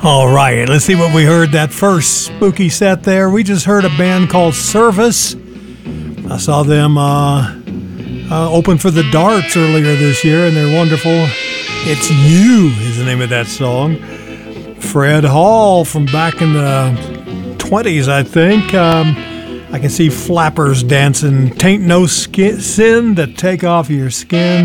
All right, let's see what we heard that first spooky set there. We just heard a band called Service. I saw them open for the Darts earlier this year, and they're wonderful. It's You is the name of that song. Fred Hall from back in the 20s, I think. I can see flappers dancing. Tain't no sin to take off your skin.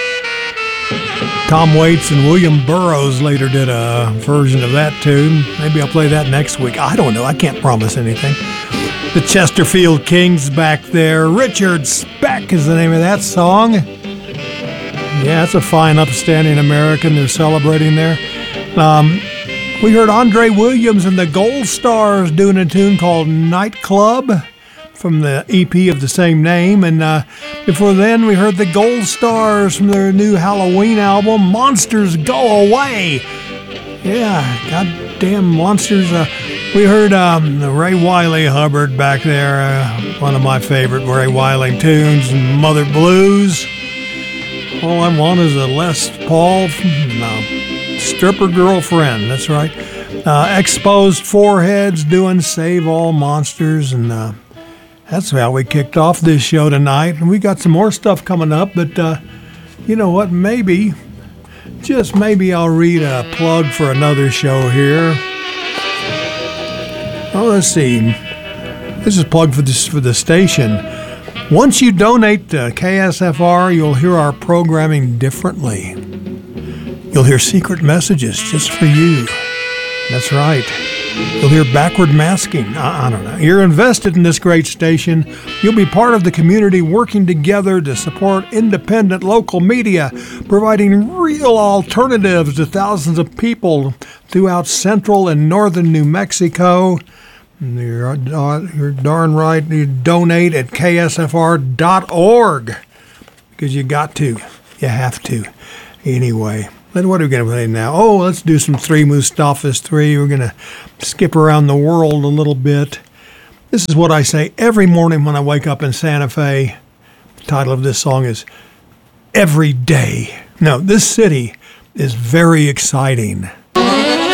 Tom Waits and William Burroughs later did a version of that tune. Maybe I'll play that next week. I don't know. I can't promise anything. The Chesterfield Kings back there. Richard Speck is the name of that song. Yeah, it's a fine, upstanding American they're celebrating there. We heard Andre Williams and the Gold Stars doing a tune called Nightclub from the EP of the same name. And before then, we heard the Gold Stars from their new Halloween album, Monsters Go Away. Yeah, goddamn monsters. We heard Ray Wiley Hubbard back there, one of my favorite Ray Wiley tunes, Mother Blues. All I want is a Les Paul stripper girlfriend. That's right. Exposed Foreheads doing Save All Monsters, and that's how we kicked off this show tonight. And we got some more stuff coming up, but you know what? Maybe, just maybe, I'll read a plug for another show here. Oh, let's see. This is a plug for the station. Once you donate to KSFR, you'll hear our programming differently. You'll hear secret messages just for you. That's right. You'll hear backward masking. I don't know. You're invested in this great station. You'll be part of the community working together to support independent local media, providing real alternatives to thousands of people throughout central and northern New Mexico. You're darn right. You donate at ksfr.org because you got to. You have to. Anyway. Then what are we going to play now? Oh, let's do some Three Mustafas 3. We're going to skip around the world a little bit. This is what I say every morning when I wake up in Santa Fe. The title of this song is Every Day. No, this city is very exciting.